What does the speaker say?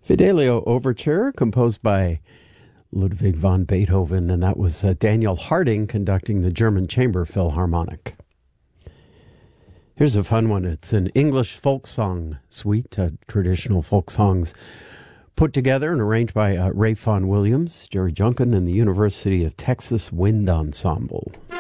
Fidelio Overture, composed by Ludwig van Beethoven, and that was Daniel Harding conducting the German Chamber Philharmonic. Here's a fun one. It's an English folk song suite, traditional folk songs put together and arranged by Ray Fawn Williams, Jerry Junkin, and the University of Texas Wind Ensemble.